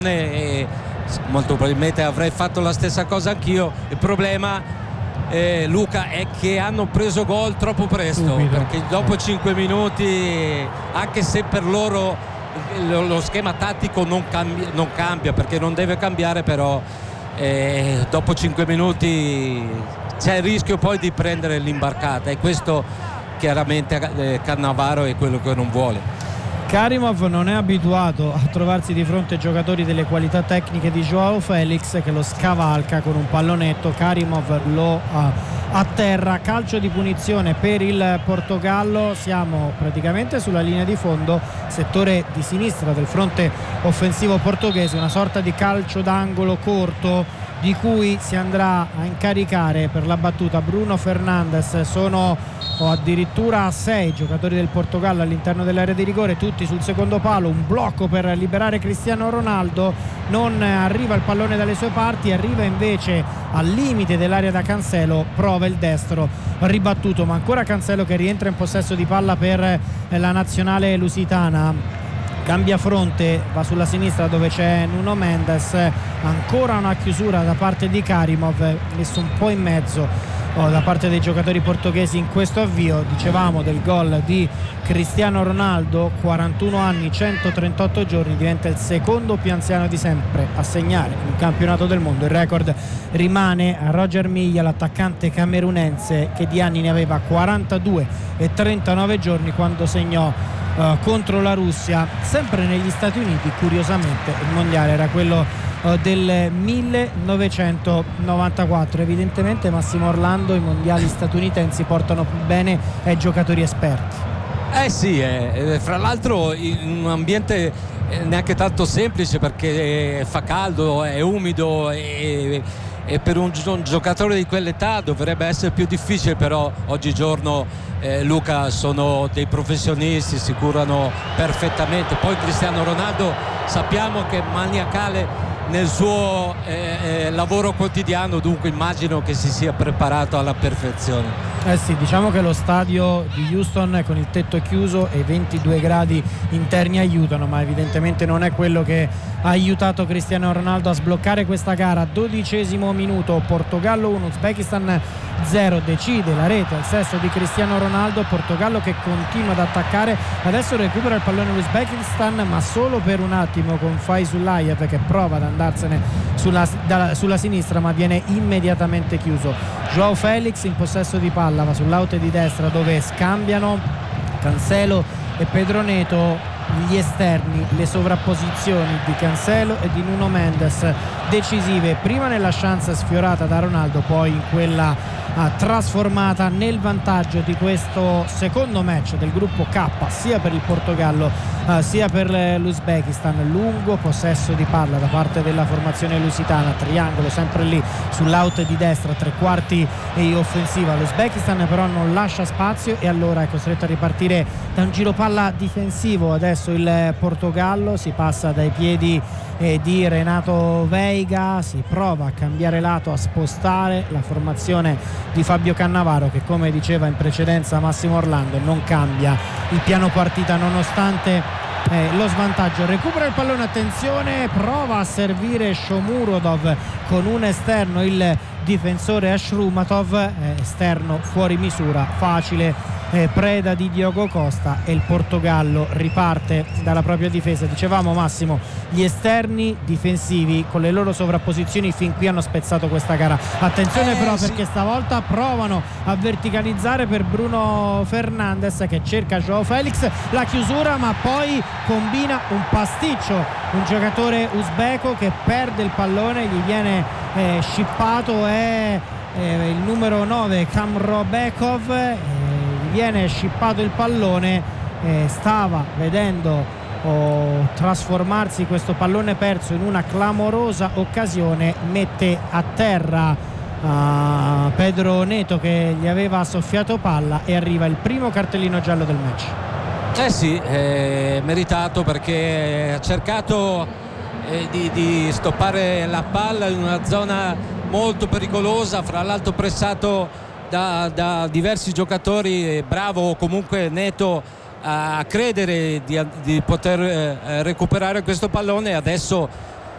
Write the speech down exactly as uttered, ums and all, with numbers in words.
e molto probabilmente avrei fatto la stessa cosa anch'io. Il problema, eh, Luca, è che hanno preso gol troppo presto. Subito. Perché dopo cinque minuti, anche se per loro lo, lo schema tattico non cambia, non cambia perché non deve cambiare, però eh, dopo cinque minuti c'è il rischio poi di prendere l'imbarcata, e questo chiaramente eh, Cannavaro è quello che non vuole. Karimov non è abituato a trovarsi di fronte ai giocatori delle qualità tecniche di Joao Felix, che lo scavalca con un pallonetto. Karimov lo uh, atterra. Calcio di punizione per il Portogallo. Siamo praticamente sulla linea di fondo, settore di sinistra del fronte offensivo portoghese, una sorta di calcio d'angolo corto di cui si andrà a incaricare per la battuta Bruno Fernandes. Sono o addirittura sei giocatori del Portogallo all'interno dell'area di rigore, tutti sul secondo palo. Un blocco per liberare Cristiano Ronaldo, non arriva il pallone dalle sue parti, arriva invece al limite dell'area da Cancelo, prova il destro ribattuto, ma ancora Cancelo che rientra in possesso di palla per la nazionale lusitana. Cambia fronte, va sulla sinistra dove c'è Nuno Mendes, ancora una chiusura da parte di Karimov, messo un po' in mezzo Oh, da parte dei giocatori portoghesi in questo avvio. Dicevamo del gol di Cristiano Ronaldo, quarantuno anni, centotrentotto giorni, diventa il secondo più anziano di sempre a segnare in un campionato del mondo. Il record rimane a Roger Milla, l'attaccante camerunense, che di anni ne aveva quarantadue e trentanove giorni quando segnò uh, contro la Russia, sempre negli Stati Uniti. Curiosamente il mondiale era quello del millenovecentonovantaquattro. Evidentemente, Massimo Orlando, i mondiali statunitensi portano più bene ai giocatori esperti. Eh sì, eh, fra l'altro in un ambiente neanche tanto semplice, perché fa caldo, è umido, e, e per un, un giocatore di quell'età dovrebbe essere più difficile, però oggigiorno eh, Luca, sono dei professionisti, si curano perfettamente. Poi Cristiano Ronaldo sappiamo che è maniacale nel suo eh, eh, lavoro quotidiano, dunque immagino che si sia preparato alla perfezione. Eh sì, diciamo che lo stadio di Houston con il tetto chiuso e ventidue gradi interni aiutano, ma evidentemente non è quello che ha aiutato Cristiano Ronaldo a sbloccare questa gara. Dodicesimo minuto, Portogallo uno, Uzbekistan zero, decide la rete al sesto di Cristiano Ronaldo. Portogallo che continua ad attaccare, adesso recupera il pallone l'Uzbekistan, ma solo per un attimo, con Faizulayev che prova ad andarsene sulla, da, sulla sinistra, ma viene immediatamente chiuso. Joao Felix in possesso di palla, va sull'out di destra dove scambiano Cancelo e Pedro Neto, gli esterni, le sovrapposizioni di Cancelo e di Nuno Mendes decisive, prima nella chance sfiorata da Ronaldo, poi in quella uh, trasformata nel vantaggio di questo secondo match del gruppo K, sia per il Portogallo uh, sia per l'Uzbekistan. Lungo possesso di palla da parte della formazione lusitana, triangolo sempre lì sull'out di destra, tre quarti e offensiva. L'Uzbekistan però non lascia spazio e allora è costretto a ripartire da un giro palla difensivo. Adesso il Portogallo si passa dai piedi eh, di Renato Veiga, si prova a cambiare lato, a spostare la formazione di Fabio Cannavaro, che come diceva in precedenza Massimo Orlando non cambia il piano partita nonostante eh, lo svantaggio. Recupera il pallone, attenzione, prova a servire Shomurodov con un esterno, il difensore Ashrumatov, eh, esterno fuori misura, facile eh, preda di Diogo Costa, e il Portogallo riparte dalla propria difesa. Dicevamo, Massimo, gli esterni difensivi con le loro sovrapposizioni fin qui hanno spezzato questa gara. Attenzione eh, però sì. perché stavolta provano a verticalizzare per Bruno Fernandes che cerca Joao Felix, la chiusura, ma poi combina un pasticcio, un giocatore uzbeko che perde il pallone, gli viene eh, scippato, è eh, il numero nove Kamrobekov, eh, gli viene scippato il pallone, eh, stava vedendo oh, trasformarsi questo pallone perso in una clamorosa occasione, mette a terra uh, Pedro Neto che gli aveva soffiato palla e arriva il primo cartellino giallo del match. Eh sì, è meritato, perché ha cercato eh, di, di stoppare la palla in una zona molto pericolosa, fra l'altro pressato da, da diversi giocatori. Bravo comunque Neto a credere di, di poter eh, recuperare questo pallone. Adesso